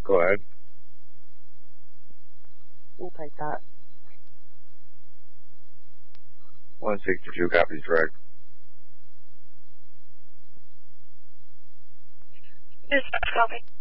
Go ahead. We'll take that. 162 copies direct. This is copy.